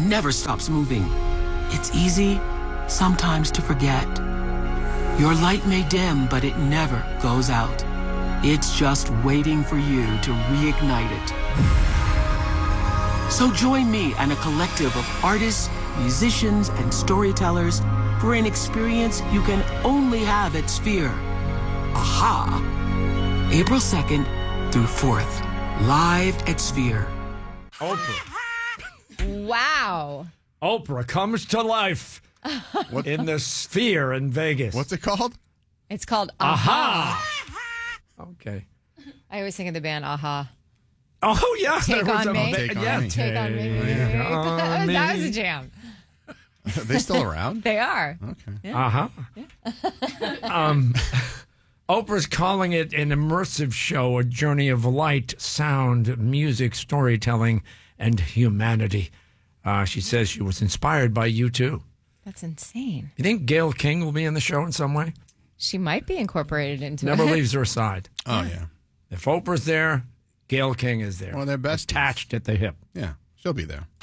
never stops moving. It's easy sometimes to forget. Your light may dim, but it never goes out. It's just waiting for you to reignite it. So join me and a collective of artists, musicians, and storytellers for an experience you can only have at Sphere. Aha! April 2nd through 4th, live at Sphere. Oprah. Wow. Oprah comes to life in the Sphere in Vegas. What's it called? It's called Aha. Okay. I always think of the band Aha. Oh, yeah. Take on me. Take on me. Take on me. That was a jam. Are they still around? They are. Okay. Yeah. Oprah's calling it an immersive show, a journey of light, sound, music, storytelling, and humanity. She says she was inspired by you, too. That's insane. You think Gayle King will be in the show in some way? She might be incorporated into Never it. leaves her side. Oh, yeah. If Oprah's there, Gayle King is there. Well, they're besties. Attached at the hip. Yeah, she'll be there.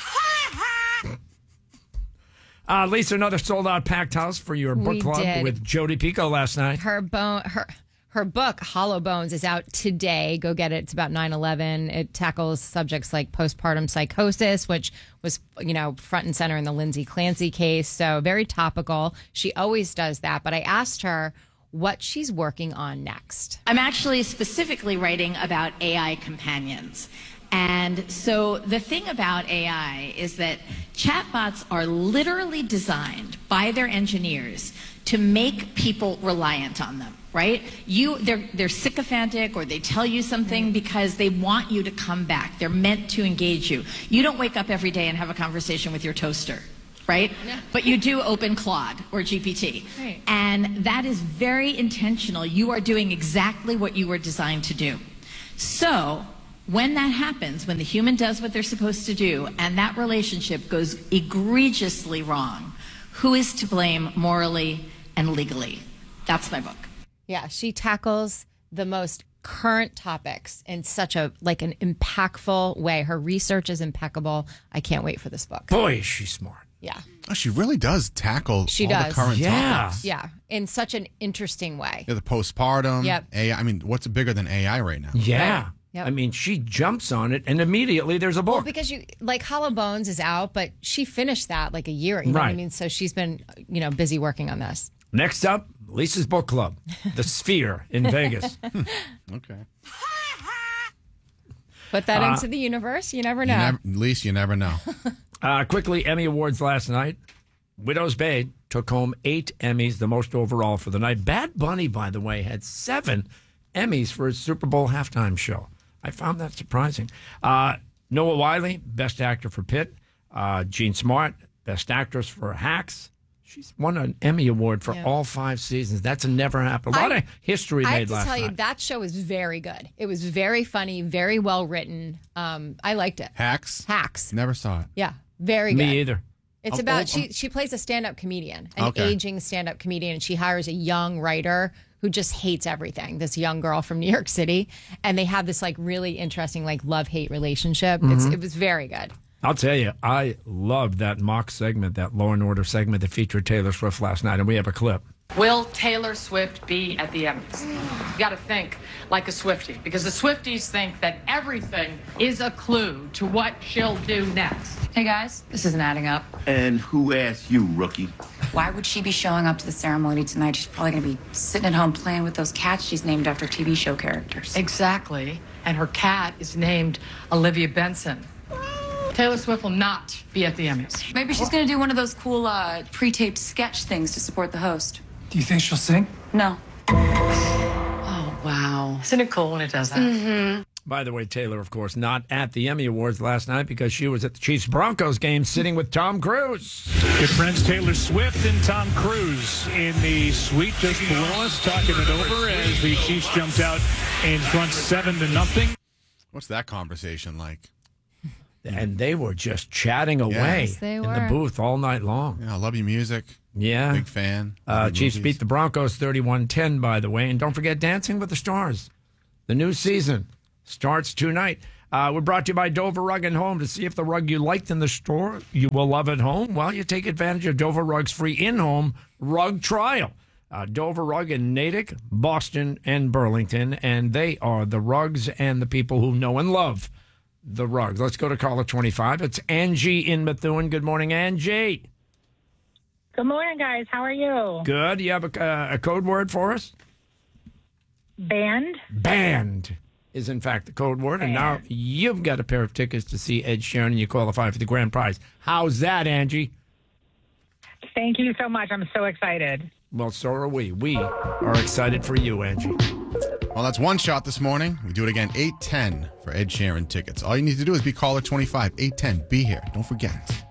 Lisa, another sold-out packed house for your book We club did. with Jodi Picoult last night. Her book, Hollow Bones, is out today. Go get it. It's about 9/11. It tackles subjects like postpartum psychosis, which was, front and center in the Lindsay Clancy case. So very topical. She always does that. But I asked her what she's working on next. I'm actually specifically writing about AI companions. And so the thing about AI is that chatbots are literally designed by their engineers to make people reliant on them, right? They're sycophantic, or they tell you something because they want you to come back. They're meant to engage you. You don't wake up every day and have a conversation with your toaster, right? Yeah. But you do open Claude or GPT. Right. And that is very intentional. You are doing exactly what you were designed to do. So when that happens, when the human does what they're supposed to do, and that relationship goes egregiously wrong, who is to blame morally and legally? That's my book. Yeah, she tackles the most current topics in such an impactful way. Her research is impeccable. I can't wait for this book. Boy, is she smart. Yeah. Oh, she really does tackle She all does. the current topics. Yeah, in such an interesting way. Yeah, the postpartum, Yep. AI. I mean, what's bigger than AI right now? Yeah. Right. Yep. I mean, she jumps on it, and immediately there's a book. Well, because Hollow Bones is out, but she finished that a year. You know what I Right. mean? So she's been, busy working on this. Next up, Lisa's book club, The Sphere in Vegas. Okay. Put that into the universe. You never know. At least you never know. Quickly, Emmy Awards last night. Widow's Bait took home 8 Emmys, the most overall for the night. Bad Bunny, by the way, had 7 Emmys for his Super Bowl halftime show. I found that surprising. Noah Wyle, Best Actor for Pitt. Jean Smart, Best Actress for Hacks. She's won an Emmy Award for all 5 seasons. That's never happened. A lot of history I made have to last tell you, night. that show is very good. It was very funny, very well written. I liked it. Hacks? Hacks. Never saw it. Yeah, very good. Me either. It's about she plays a stand-up comedian, an aging stand-up comedian, and she hires a young writer who just hates everything. This young girl from New York City, and they have this really interesting love-hate relationship. It was very good. I'll tell you, I loved that mock segment, that Law and Order segment that featured Taylor Swift last night, and we have a clip. Will Taylor Swift be at the Emmys? You got to think like a Swiftie, because the Swifties think that everything is a clue to what she'll do next. Hey guys, this isn't adding up. And who asked you, rookie? Why would she be showing up to the ceremony tonight? She's probably going to be sitting at home playing with those cats she's named after TV show characters. Exactly. And her cat is named Olivia Benson. Taylor Swift will not be at the Emmys. Maybe she's going to do one of those cool pre-taped sketch things to support the host. Do you think she'll sing? No. Oh, wow. Isn't it cool when it does that? Mm-hmm. By the way, Taylor, of course, not at the Emmy Awards last night because she was at the Chiefs-Broncos game sitting with Tom Cruise. Good friends Taylor Swift and Tom Cruise in the suite just below us, talking it over as the Chiefs jumped out in front 7-0. What's that conversation like? And they were just chatting away Yes, they in the were. booth all night long. Yeah, I love your music. Yeah. Big fan. Love your Chiefs movies. beat the Broncos 31-10, by the way. And don't forget Dancing with the Stars. The new season starts tonight. We're brought to you by Dover Rug and Home. To see if the rug you liked in the store you will love at home, well, you take advantage of Dover Rug's free in-home rug trial. Dover Rug in Natick, Boston, and Burlington, and they are the rugs and the people who know and love the rugs. Let's go to caller 25. It's Angie in Methuen. Good morning, Angie. Good morning, guys. How are you? Good. You have a code word for us? Band. Band is, in fact, the code word. And now you've got a pair of tickets to see Ed Sheeran, and you qualify for the grand prize. How's that, Angie? Thank you so much. I'm so excited. Well, so are we. We are excited for you, Angie. Well, that's one shot this morning. We do it again, 8:10 for Ed Sheeran tickets. All you need to do is be caller 25, 8:10. Be here. Don't forget.